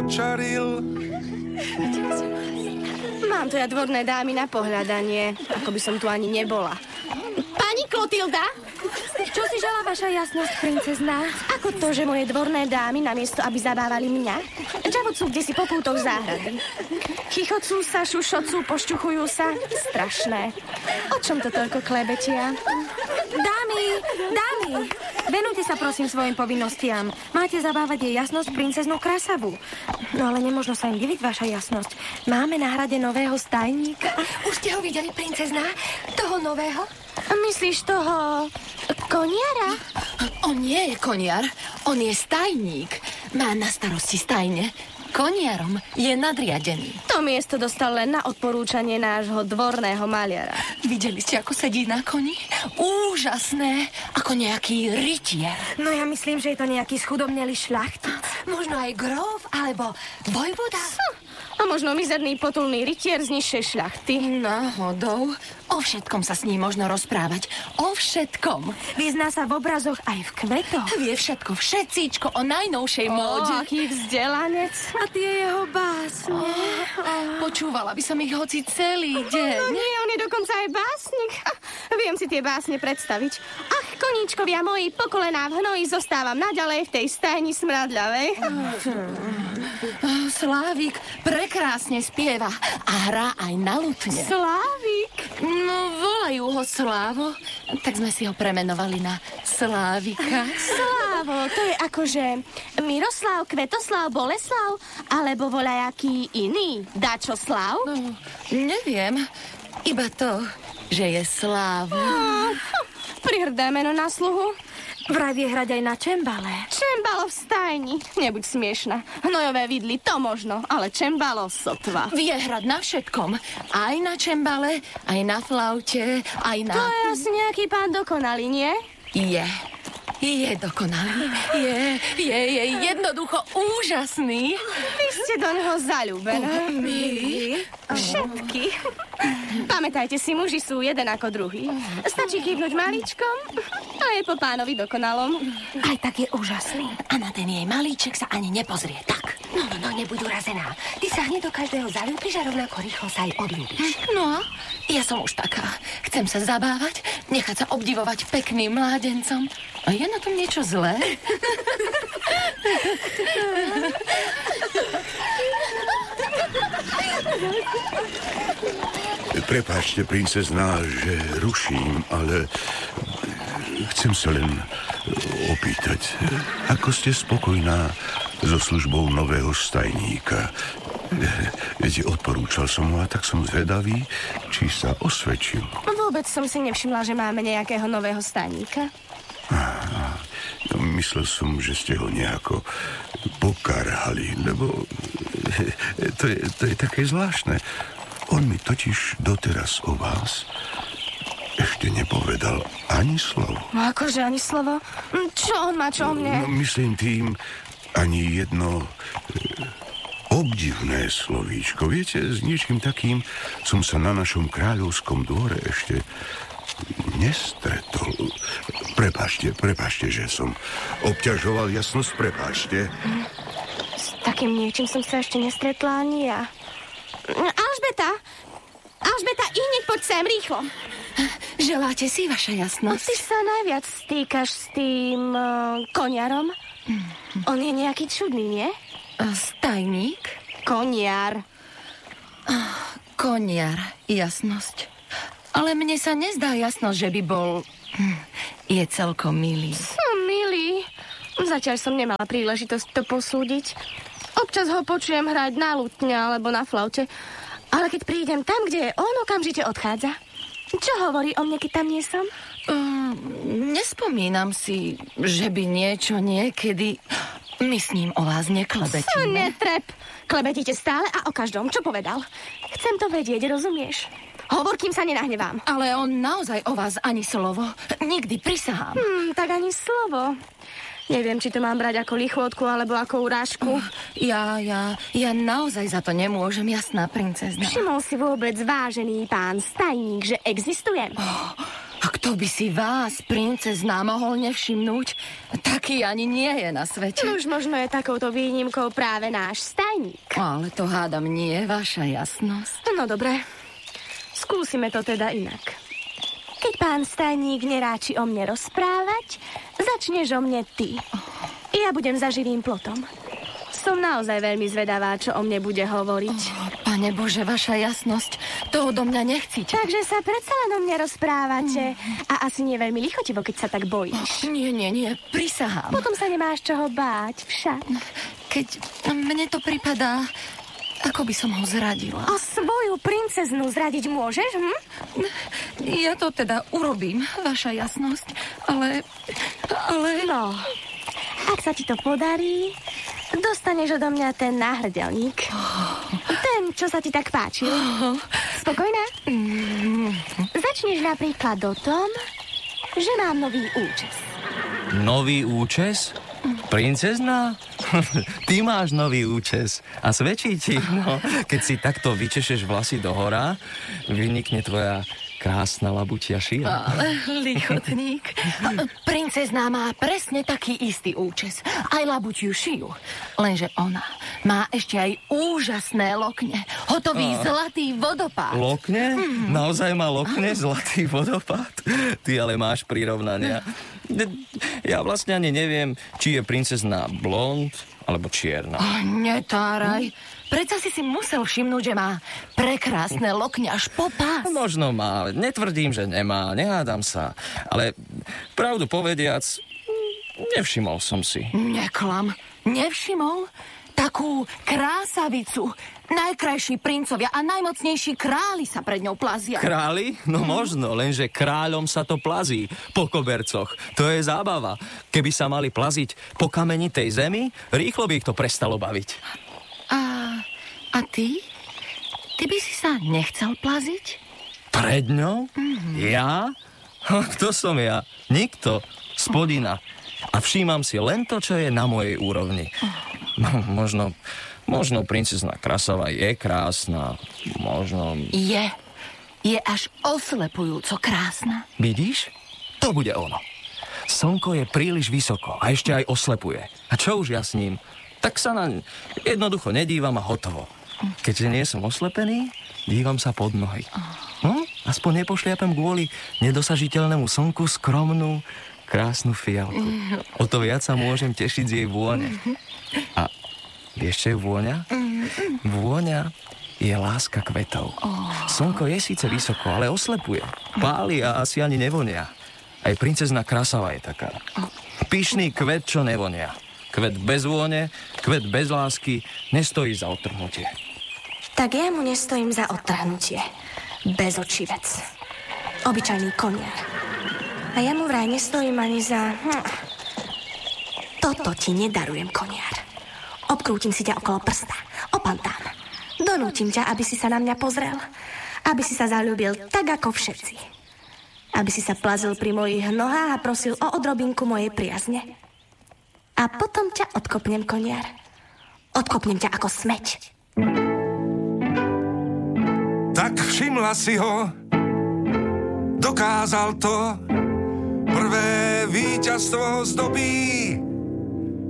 očaril. Mám tu ja dvorné dámy na pohľadanie, ako by som tu ani nebola. Pani Klotilda? Čo si želá vaša jasnosť, princezná? Ako to, že moje dvorné dámy, namiesto aby zabávali mňa, džavocú kdesi po pútoch záhrady? Chichocú sa, šušocú, pošťuchujú sa. Strašné. O čom to toľko klebetia? Dámy, venujte sa prosím svojim povinnostiam. Máte zabávať jej jasnosť princeznú Krasavu. No ale nemožno sa im diviť, vaša jasnosť. Máme na hrade nového stajníka. Už ste ho videli, princezná? Toho nového? Myslíš toho koniara? On nie je koniar, on je stajník. Má na starosti stajne. Koniarom je nadriadený. To miesto dostal len na odporúčanie nášho dvorného maliara. Videli ste, ako sedí na koni? Úžasné, ako nejaký rytier. No ja myslím, že je to nejaký schudobnelý šľachtic. Možno aj gróf, alebo vojvoda? A možno mizerný potulný rytier z nižšej šľachty. Náhodou. O všetkom sa s ním možno rozprávať. O všetkom. Vyzná sa v obrazoch aj v kvetoch. Vie všetko, všetcíčko o najnovšej móde. Aký vzdelanec. A tie jeho básne. Počúvala by som ich hoci celý deň. No nie, on je dokonca aj básnik. Viem si tie básne predstaviť. Ach, koníčkovia moji, po kolená v hnoji zostávam naďalej v tej stajni smradľavej. Slávik prekrásne spieva a hrá aj na lutne. Slávik? No, volajú ho Slávo, tak sme si ho premenovali na Slávika. Slávo, to je akože Miroslav, Kvetoslav, Boleslav, alebo volajaký iný Dačoslav? No, neviem, iba to, že je Slávo. Prihrdé meno na sluhu. Vraj vie hrať aj na čembale. Čembalo v stajni. Nebuď smiešna. Hnojové vidly, to možno, ale čembalo sotva. Vie hrať na všetkom. Aj na čembale, aj na flaute, aj na... To je asi nejaký pán dokonalý, nie? Je dokonalý. Je jednoducho úžasný. Vy ste do neho zaľúbené. My? Všetky. Pamätajte si, muži sú jeden ako druhý. Stačí kývnuť maličkom a je po pánovi dokonalom. Aj tak je úžasný. A na ten jej malíček sa ani nepozrie. Tak. No, nebuď urazená. Ty sa hneď do každého zaľúbiš a rovnako rýchlo sa aj odľúbiš. No, ja som už taká. Chcem sa zabávať, nechať sa obdivovať pekným mládencom. A je na tom niečo zlé? Prepáčte, princezná, že ruším, ale chcem sa len opýtať, ako ste spokojná so službou nového stajníka? Viete, odporúčal som ho a tak som zvedavý, či sa osvedčil. Vôbec som si nevšimla, že máme nejakého nového stajníka. Myslel som, že ste ho nejako pokarhali, lebo to je také zvláštne. On mi totiž doteraz o vás ešte nepovedal ani slovo. No akože ani slovo? Čo on má, čo o mne? No, myslím tým ani jedno obdivné slovíčko. Viete, s niečím takým som sa na našom kráľovskom dvore ešte nestretol. Prepáčte, že som obťažoval jasnosť, prepáčte. S takým niečím som sa ešte nestretla ani ja. Alžbeta, hneď poď sem, rýchlo. Želáte si, vaša jasnosť? Ty sa najviac stýkaš s tým koniarom. On je nejaký čudný, nie? Stajník? Koniar. Koniar, jasnosť. Ale mne sa nezdá jasnosť, že by bol... Je celkom milý. Milý. Zatiaľ som nemala príležitosť to posúdiť. Občas ho počujem hrať na lutne alebo na flaute. Ale keď prídem tam, kde je on, okamžite odchádza. Čo hovorí o mne, keď tam nie som? Nespomínam si, že by niečo niekedy... My s ním o vás neklebetíme. Netrep. Klebetíte stále a o každom. Čo povedal? Chcem to vedieť, rozumieš? Hovor, kým sa nenahnevám. Ale on naozaj o vás ani slovo. Nikdy, prisahám. Tak ani slovo. Neviem, či to mám brať ako lichvotku alebo ako urážku. Ja naozaj za to nemôžem, jasná princezna. Všimol si vôbec, vážený pán stajník, že existujem? A kto To by si vás, princezná, mohol nevšimnúť. Taký ani nie je na svete. Už možno je takouto výnimkou práve náš stajník. Ale to hádam nie, vaša jasnosť. No dobre, skúsime to teda inak. Keď pán stajník neráči o mne rozprávať, začneš o mne ty. Ja budem za živým plotom. Som naozaj veľmi zvedavá, čo o mne bude hovoriť. Pane Bože, vaša jasnosť, to odo mňa nechcíte. Takže sa predsa len o mne rozprávate. A asi nie veľmi lichotivo, keď sa tak bojíš. Nie, prisahám. Potom sa nemáš čoho báť, však. Keď mne to pripadá, ako by som ho zradila. A svoju princeznú zradiť môžeš, Ja to teda urobím, vaša jasnosť, ale... No, ak sa ti to podarí, dostaneš odo mňa ten náhrdelník. Ten, čo sa ti tak páčil. Spokojná? Začneš napríklad o tom, že mám nový účes. Nový účes? Princezná? Ty máš nový účes a svedčí ti. No, keď si takto vyčešeš vlasy dohora, vynikne tvoja krásna labutia šia. Ale lichotník. Princezná má presne taký istý účes. Aj labutiu šiju. Lenže ona má ešte aj úžasné lokne. Hotový zlatý vodopád. Lokne? Naozaj má lokne zlatý vodopád? Ty ale máš prirovnania. Ja vlastne ani neviem, či je princezná blond alebo čierna. Netáraj. Predsa si musel všimnúť, že má prekrásne lokne až po pás. Možno má, netvrdím, že nemá, nehádam sa. Ale pravdu povediac, nevšimol som si. Neklam. Nevšimol? Takú krásavicu. Najkrajší princovia a najmocnejší králi sa pred ňou plazia. Králi? No možno, lenže kráľom sa to plazí po kobercoch. To je zábava. Keby sa mali plaziť po kamenitej zemi, rýchlo by ich to prestalo baviť. A ty? Ty by si sa nechcel plaziť? Pred ňou? Ja? Kto som ja? Nikto. Spodina. A všímam si len to, čo je na mojej úrovni. Možno princezná Krasava je krásna. Možno... Je až oslepujúco krásna. Vidíš? To bude ono. Slnko je príliš vysoko a ešte aj oslepuje. A čo už ja s ním? Tak sa na jednoducho nedívam a hotovo. Keďže nie som oslepený, dívam sa pod nohy. Aspoň nepošliapem kvôli nedosažiteľnému slnku skromnú, krásnu fialku. O to viac sa môžem tešiť z jej vône. A vieš, čo je vôňa? Vôňa je láska kvetov. Slnko je síce vysoko, ale oslepuje. Páli a asi ani nevonia. Aj princezná Krasava je taká. Pyšný kvet, čo nevonia. Kvet bez vône, kvet bez lásky, nestojí za odtrhnutie. Tak ja mu nestojím za odtrhnutie. Bezočivec. Obyčajný koniar. A ja mu vraj nestojím ani za... Toto ti nedarujem, koniar. Obkrútim si ťa okolo prsta. Opantám. Donútim ťa, aby si sa na mňa pozrel. Aby si sa zaľúbil tak, ako všetci. Aby si sa plazil pri mojich nohách a prosil o odrobinku mojej priazne. A potom ťa odkopnem, koniar. Odkopnem ťa ako smeť. Tak všimla si ho, dokázal to, prvé víťazstvo zdobí.